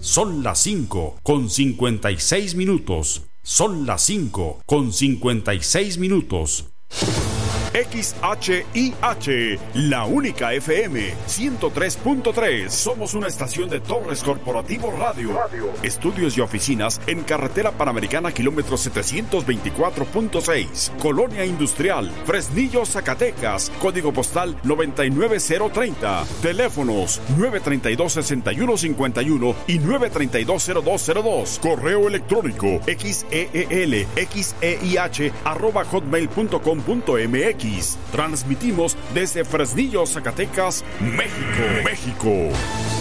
Son las 5:56. Son las 5:56. XHIH, la única FM 103.3. Somos una estación de Torres Corporativo Radio. Estudios y oficinas en Carretera Panamericana, kilómetro 724.6. Colonia Industrial, Fresnillo, Zacatecas. Código postal 99030. Teléfonos 932-6151 y 932-0202. Correo electrónico xeelxeih@hotmail.com.mx. Transmitimos desde Fresnillo, Zacatecas, México.